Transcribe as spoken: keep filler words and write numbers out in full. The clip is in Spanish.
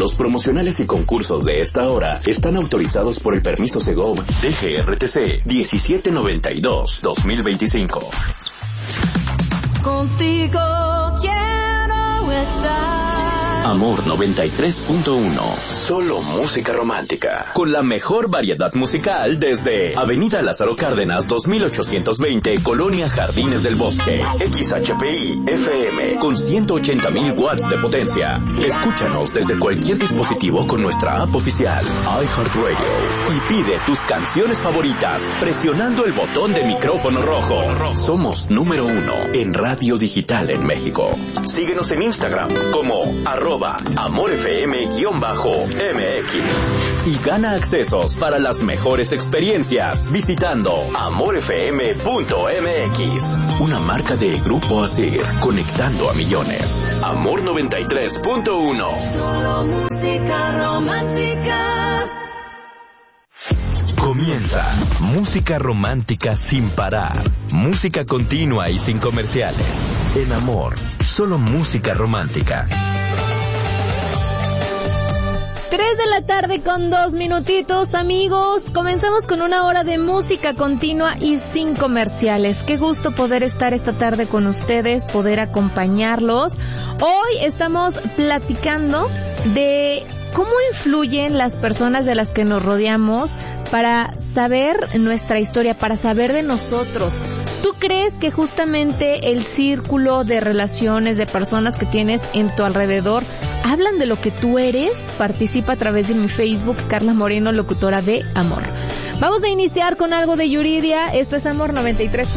Los promocionales y concursos de esta hora están autorizados por el permiso Segov D G R T C diecisiete noventa y dos dos mil veinticinco. Contigo quiero estar. Amor noventa y tres punto uno. Solo música romántica. Con la mejor variedad musical desde Avenida Lázaro Cárdenas dos mil ochocientos veinte, Colonia Jardines del Bosque. X H P I F M con ciento ochenta mil watts de potencia. Escúchanos desde cualquier dispositivo con nuestra app oficial iHeartRadio y pide tus canciones favoritas presionando el botón de micrófono rojo. Somos número uno en radio digital en México. Síguenos en Instagram como arroba amorfm-mx y gana accesos para las mejores experiencias visitando amorfm punto m x. Una marca de Grupo Asir, conectando a millones. Amor noventa y tres punto uno. Solo música romántica. Comienza Música Romántica sin parar. Música continua y sin comerciales. En Amor, solo música romántica. Tres de la tarde con dos minutitos, amigos. Comenzamos con una hora de música continua y sin comerciales. Qué gusto poder estar esta tarde con ustedes, poder acompañarlos. Hoy estamos platicando de cómo influyen las personas de las que nos rodeamos para saber nuestra historia, para saber de nosotros. ¿Tú crees que justamente el círculo de relaciones, de personas que tienes en tu alrededor, hablan de lo que tú eres? Participa a través de mi Facebook, Carla Moreno, locutora de Amor. Vamos a iniciar con algo de Yuridia. Esto es Amor noventa y tres.